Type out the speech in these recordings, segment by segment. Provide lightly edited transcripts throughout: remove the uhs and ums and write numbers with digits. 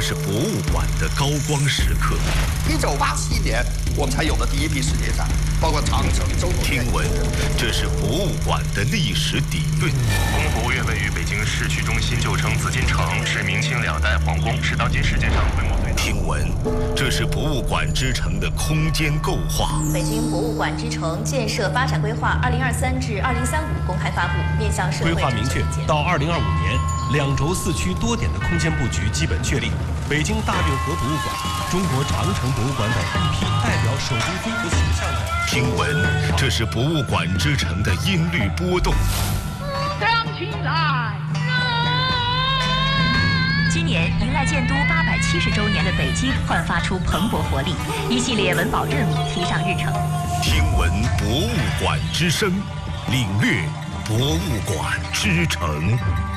是博物馆的高光时刻。 1987年，我们才有了第一批世界展，包括长城、周口店。 听闻，这是博物馆的历史底蕴。 故宫博物院位于北京市区中心，旧称紫禁城，是明清2代皇宫，是当今世界上规模最大。 听闻，这是博物馆之城的空间构划。 北京博物馆之城建设发展规划2023至2035公开发布，面向社会。 规划明确，到2025年，2轴4区多点的空间布局基本确立。北京大运河博物馆、中国长城博物馆等一批代表手工风格形象的。 听闻，这是博物馆之城的音律波动。 亮起来！ 今年迎来建都870周年的北京，焕发出蓬勃活力，一系列文保任务提上日程。 听闻博物馆之声，领略博物馆之城。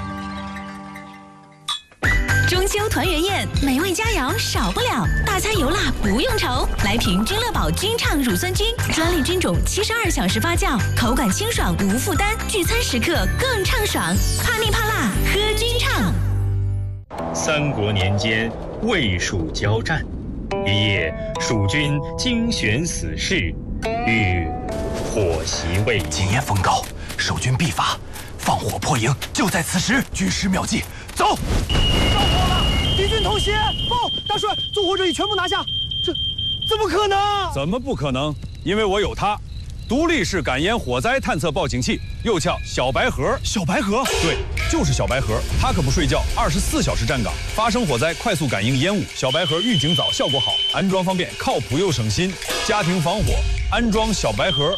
中秋团圆宴，美味佳肴少不了，大餐油辣不用愁。来瓶君乐宝菌畅乳酸菌，专利菌种，72小时发酵，口感清爽无负担，聚餐时刻更畅爽。怕腻怕辣，喝菌畅。 三国年间，魏蜀交战，一夜，蜀军精选死士，欲火袭魏。 今夜风高，守军必发，放火破营，就在此时。军师妙计，走！ 着火了，敌军偷袭！报，大帅，纵火者已全部拿下。这怎么可能？ 怎么不可能？因为我有它，独立式感烟火灾探测报警器，又叫小白盒。 小白盒？ 对，就是小白盒。它可不睡觉，24小时站岗，发生火灾快速感应烟雾。小白盒预警早，效果好，安装方便，靠谱又省心。家庭防火，安装小白盒。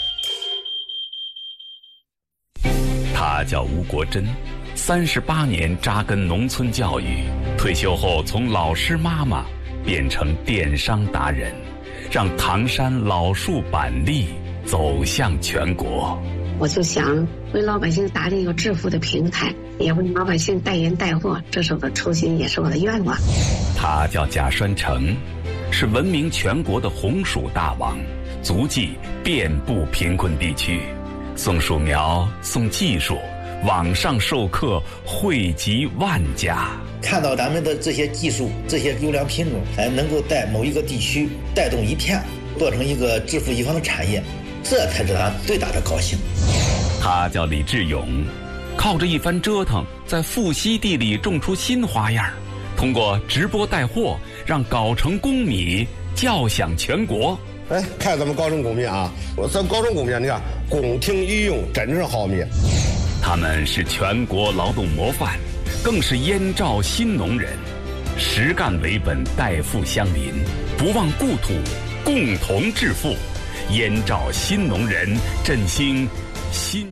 他叫吴国珍，38年扎根农村教育，退休后从老师妈妈变成电商达人，让唐山老树板栗走向全国。 我就想为老百姓打造一个致富的平台，也为老百姓代言带货，这是我的初心，也是我的愿望。 他叫贾栓成，是闻名全国的红薯大王，足迹遍布贫困地区，送树苗，送技术，网上授课惠及万家。 看到咱们的这些技术，这些优良品种，能够在某一个地区带动一片，做成一个致富一方的产业，这才是咱最大的高兴。 他叫李志勇，靠着一番折腾，在富硒地里种出新花样，通过直播带货，让藁城公米叫响全国。 哎，看咱们藁城公米啊，咱藁城公米，你看宫廷御用，真正好米。 他们是全国劳动模范，更是燕赵新农人，实干为本，代富乡邻，不忘故土，共同致富。燕赵新农人，振兴新。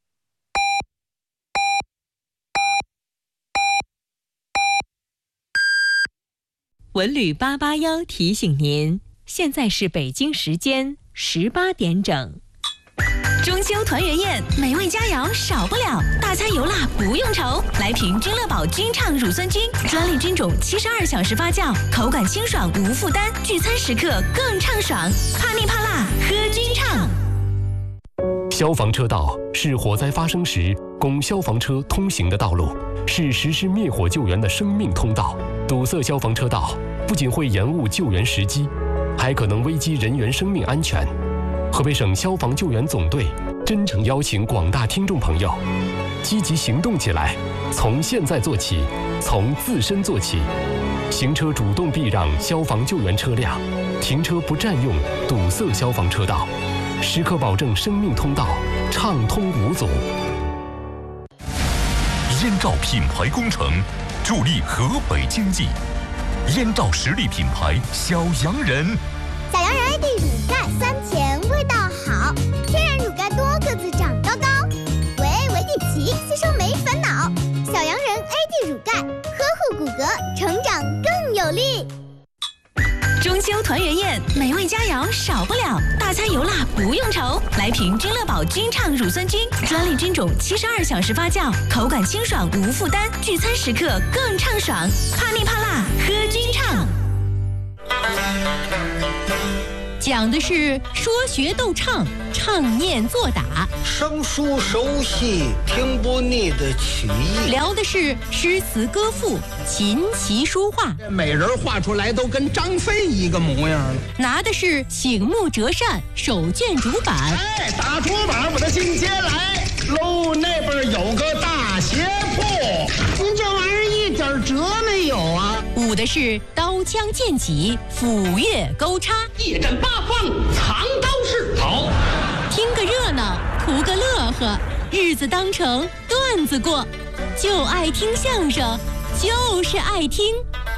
文旅881提醒您，现在是北京时间18点整。中秋团圆宴，美味佳肴少不了，大餐油辣不用愁。来瓶君乐宝菌畅乳酸菌，专利菌种，72小时发酵，口感清爽无负担，聚餐时刻更畅爽。怕腻怕辣，喝菌畅。 消防车道是火灾发生时供消防车通行的道路，是实施灭火救援的生命通道。堵塞消防车道不仅会延误救援时机，还可能危及人员生命安全。河北省消防救援总队真诚邀请广大听众朋友积极行动起来，从现在做起，从自身做起。行车主动避让消防救援车辆，停车不占用堵塞消防车道，时刻保证生命通道畅通无阻。 燕赵品牌工程助力河北经济，燕赵实力品牌小洋人。 小洋人 AD 乳钙酸甜味道好，天然乳钙多个子长高高，维底奇吸收没烦恼。小洋人 AD 乳钙呵护骨骼，成长更有力。 中秋团圆宴，美味佳肴少不了，大餐油辣不用愁。来瓶君乐宝菌畅乳酸菌，专利菌种，72小时发酵，口感清爽无负担，聚餐时刻更畅爽。怕腻怕辣，喝菌畅。 讲的是说学逗唱，唱念做打， 生疏熟悉，听不腻的曲艺。 聊的是诗词歌赋，琴棋书画， 美人画出来都跟张飞一个模样了。 拿的是醒目折扇，手卷竹板。 哎，打竹板我的进阶来喽，那边有个大鞋铺。您这玩意儿一点辙没有啊？ 舞的是刀枪剑戟，斧钺钩叉， 一阵八方藏刀式。 好， 听个热闹，图个乐呵，日子当成段子过，就爱听相声，就是爱听。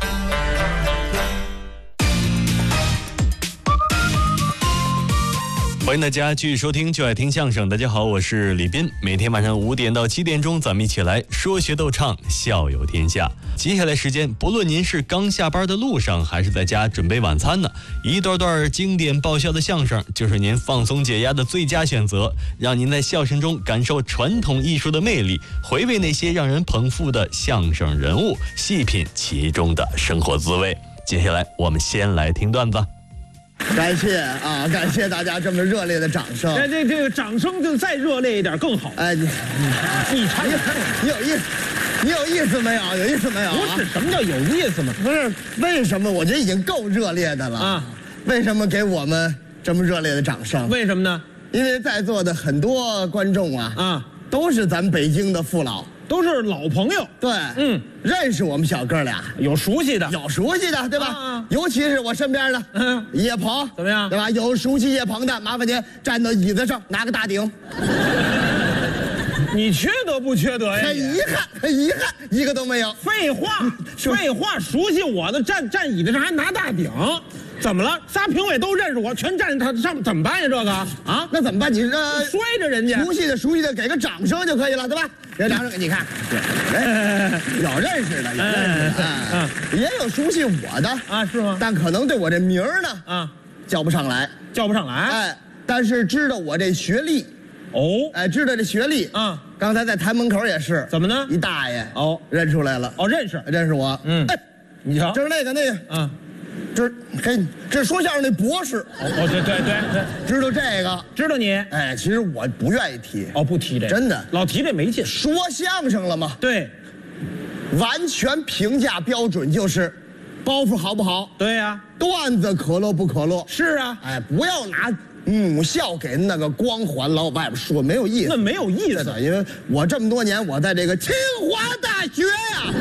欢迎大家继续收听就爱听相声。大家好，我是李斌。每天晚上5点到7点钟，咱们一起来说学逗唱，笑有天下。接下来时间，不论您是刚下班的路上，还是在家准备晚餐呢，一段段经典爆笑的相声就是您放松解压的最佳选择，让您在笑声中感受传统艺术的魅力，回味那些让人捧腹的相声人物，细品其中的生活滋味。接下来我们先来听段子。 感谢啊，感谢大家这么热烈的掌声。 这个掌声就再热烈一点更好。 哎，你有意思，你有意思没有？有意思没有？ 不是，什么叫有意思吗？ 不是，为什么？我觉得已经够热烈的了啊！为什么给我们这么热烈的掌声？ 为什么呢？ 因为在座的很多观众啊，都是咱北京的父老。 都是老朋友， 对，认识我们小哥俩， 有熟悉的， 对吧？尤其是我身边的，叶鹏， 怎么样？ 对吧？有熟悉叶鹏的，麻烦您站到椅子上，拿个大鼎。 你缺德不缺德呀？ 很遗憾，一个都没有。 废话，熟悉我的站椅子上还拿大鼎。怎么了？仨评委都认识我，全站他上面，怎么办呀？这个啊， 那怎么办？你摔着人家， 熟悉的，给个掌声就可以了，对吧？给掌声，你看，有认识的，也有熟悉我的啊，是吗？ 但可能对我这名儿呢，叫不上来，哎，但是知道我这学历，哎，知道这学历啊。刚才在台门口也是， 怎么呢？ 一大爷认出来了， 认识我， 哎，你瞧，这是那个啊。这说相声那博士对， 知道这个， 知道你。 哎，其实我不愿意提， 不提这个， 真的， 老提这没劲。 说相声了吗？ 对， 完全评价标准就是包袱好不好？ 对呀， 段子可乐不可乐？ 是啊， 哎，不要拿母校给那个光环老外边说，没有意思， 那没有意思。 因为我这么多年我在这个清华大学呀。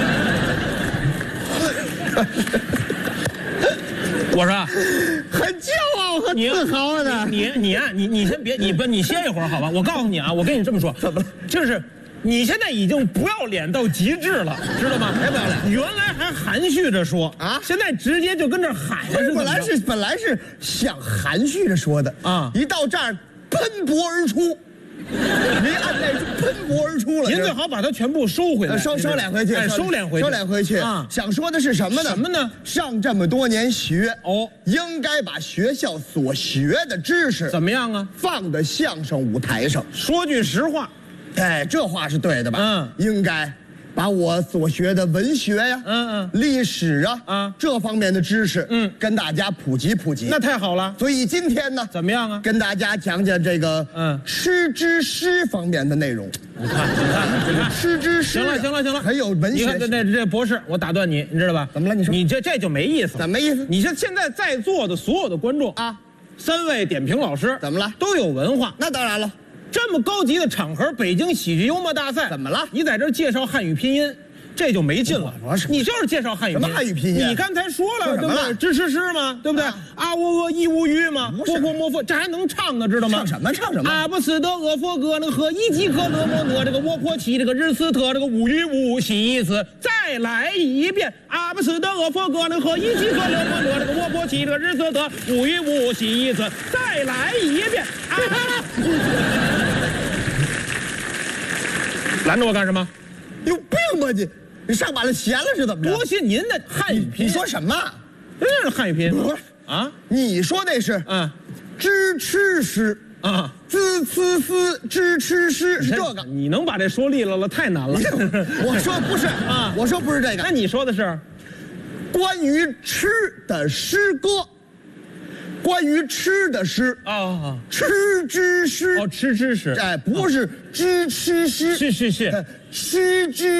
我说， 很骄傲和自豪的。 你先别，你歇一会儿好吧？我告诉你啊，我跟你这么说， 怎么了？ 就是你现在已经不要脸到极致了，知道吗？ 不要脸。 原来还含蓄着说啊，现在直接就跟这喊了。 本来是想含蓄着说的啊，一到这儿喷薄而出。您按耐住喷薄而出了， 您最好把它全部收回来， 收敛回去， 收敛回去啊！想说的是什么呢？上这么多年学应该把学校所学的知识怎么样啊？ 放在相声舞台上。 说句实话， 哎，这话是对的吧？应该把我所学的文学呀、历史啊、这方面的知识，跟大家普及。 那太好了。 所以今天呢， 怎么样啊？ 跟大家讲讲这个诗之诗方面的内容。 你看， 诗之诗。 行了， 还有文学。 你看这博士，我打断你，你知道吧？ 怎么了？你说。 你这就没意思。 怎么没意思？ 你现在在座的所有的观众啊，3位点评老师怎么了？ 都有文化。 那当然了。 这么高级的场合，北京喜剧幽默大赛， 怎么了？ 你在这介绍汉语拼音，这就没劲了。你就是介绍汉语拼音。 什么汉语拼音？ 你刚才说了，对不对？支持诗嘛，对不对？啊喔呃一无语嘛，波波莫佛，这还能唱呢，知道吗？ 唱什么？ 阿不斯德俄佛格那和伊基克勒莫讷，这个沃阔奇，这个日斯特，这个无语无西斯，再来一遍。阿不斯德俄佛格那和伊基克勒莫讷，这个沃阔奇，这个日斯特，无语无西斯，再来一遍。拦着我干什么？ 有病吧你？你上把了闲了是怎么着？ 多谢您的汉语拼音。 你说什么？ 这是汉语拼音。 不是啊？你说那是支持诗啊，滋呲丝支持诗是这个。 你能把这说利落了，太难了。 我说不是啊，我说不是这个。 那你说的是关于吃的诗歌。 关于吃的诗啊， 吃之诗。 哦，吃之诗。 哎，不是知吃诗。 是。 吃之。